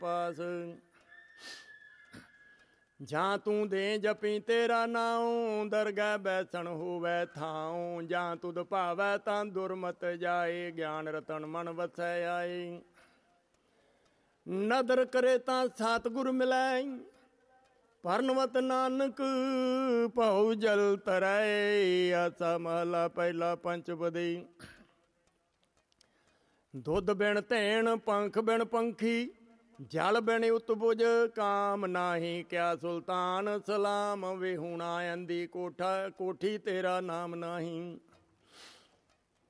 ਪਾਸ। ਜਾਂ ਤੂੰ ਦੇ ਜਪੀ ਤੇਰਾ ਨਾਉ, ਦਰਗਹਿ ਬੈਸਣ ਹੋਵੈ ਥਾਉ। ਜਾਂ ਤੁਧ ਭਾਵੈ ਤਾਂ ਦੁਰਮਤ ਜਾਏ, ਗਿਆਨ ਰਤਨ ਮਨ ਵਸੈ ਆਏ। ਨਦਰ ਕਰੇ ਤਾਂ ਸਤਿਗੁਰ ਮਿਲੈ, ਪਰਨਵਤ ਨਾਨਕ ਭਉ ਜਲ ਤਰੈ। ਆਸਾ ਮਹਲਾ ਪਹਿਲਾ ਪੰਚਪਦੀ। ਦੁੱਧ ਬਿਨ ਧੈਣ, ਪੰਖ ਬਿਨ ਪੰਖੀ, ਜਲ ਬਿਨ ਉਤਬੁਜ, ਕਾਮ ਨਾਹੀ ਕਿਆ ਸੁਲਤਾਨ। ਸਲਾਮ ਵਿਹੂਣਾ ਅੰਦੀ ਕੋਠਾ, ਕੋਠੀ ਤੇਰਾ ਨਾਮ ਨਾਹੀ।